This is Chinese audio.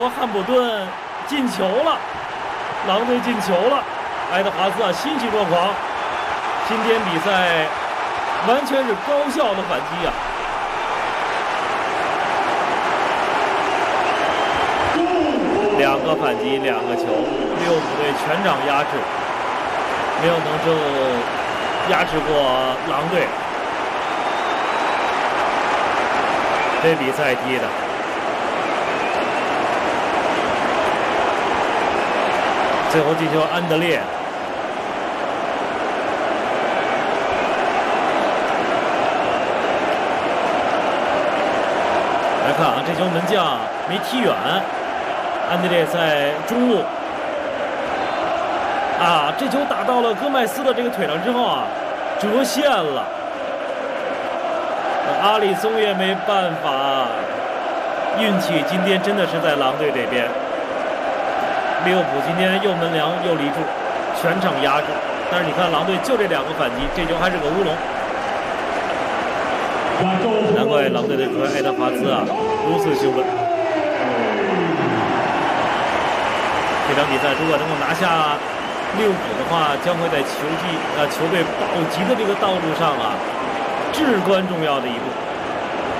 汉普顿进球了，狼队进球了，爱德华兹啊欣喜若狂。今天比赛完全是高效的反击啊！两个反击，两个球，利物浦队全场压制，没有能够压制过狼队。这比赛踢的。 最后进球，安德烈。来看啊，这球门将没踢远，安德烈在中路。啊，这球打到了戈麦斯的这个腿上之后啊，折线了。阿里松也没办法，运气今天真的是在狼队这边。 利物浦今天又门梁又立柱，全场压制。但是你看狼队就这两个反击，这球还是个乌龙。难怪狼队的主帅爱德华兹啊如此兴奋。这场比赛如果能够拿下利物浦的话，将会在球队保级的这个道路上啊至关重要的一步。